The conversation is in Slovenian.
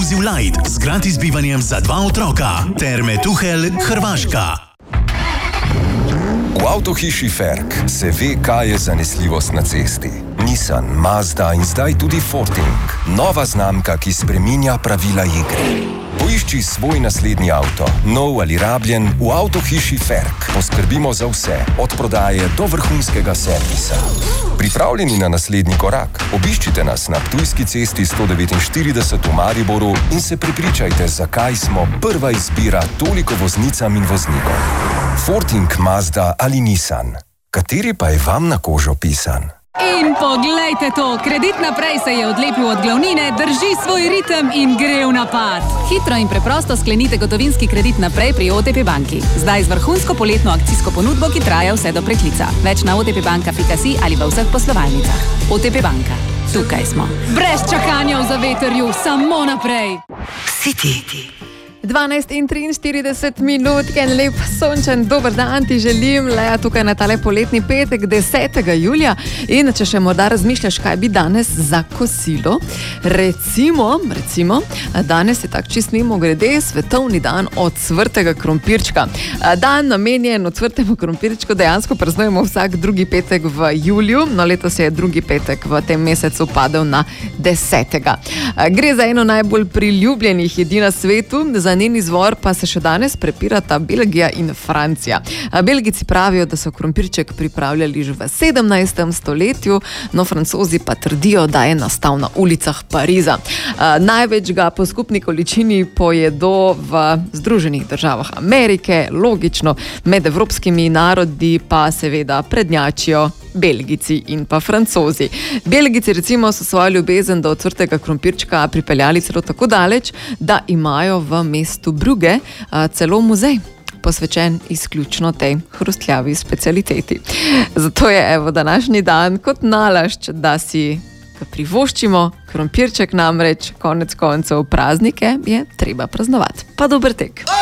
Exclusive Light z gratis bivanjem za 2 otroka. Terme Tuhelj, Hrvaška. V avtohiši Ferk se ve, kaj je zanesljivost na cesti. Nissan, Mazda in zdaj tudi Forting. Nova znamka, ki spreminja pravila igre. Poišči svoj naslednji avto, nov ali rabljen, v avtohiši Ferk. Poskrbimo za vse, od prodaje do vrhunskega servisa. Pripravljeni na naslednji korak? Obiščite nas na Ptujski cesti 149 v Mariboru in se prepričajte, zakaj smo prva izbira toliko voznicam in voznikom. Forting, Mazda ali Nissan. Kateri pa je vam na kožo pisan? In poglejte to, Kredit naprej se je odlepil od glavnine, drži svoj ritem in gre v napad. Hitro in preprosto sklenite gotovinski kredit naprej pri OTP banki. Zdaj z vrhunsko poletno akcijsko ponudbo, ki traja vse do preklica. Več na otpbanka.si ali v vseh poslovalnicah. OTP banka. Tukaj smo. Brez čakanja v zavetrju, samo naprej. City. 12:43, en lep sončen dober dan ti želim, Lea tukaj na tale poletni petek 10. julija. In če še morda razmišljaš, kaj bi danes za kosilo, recimo, danes je tak čist mimogrede svetovni dan ocvrtega krompirčka. Dan namenjen ocvrtemu krompirčku dejansko praznujemo vsak drugi petek v juliju, no letos je drugi petek v tem mesecu padel na 10. Gre za eno najbolj priljubljenih jedi na svetu, za njen izvor pa se še danes prepirata Belgija in Francija. Belgijci pravijo, da so krompirček pripravljali že v 17. stoletju, no Francozi pa trdijo, da je nastal na ulicah Pariza. Največ ga po skupni količini pojedo v Združenih državah Amerike, logično, med evropskimi narodi pa seveda prednjačijo Belgijci in pa Francozi. Belgijci recimo so svojo ljubezen do ocvrtega krompirčka pripeljali celo tako daleč, da imajo v mestu Brugge celo muzej, posvečen izključno tej hrustljavi specialiteti. Zato je evo današnji dan kot nalašč, da si privoščimo krompirček, namreč konec koncev praznike je treba praznovati. Pa dober tek!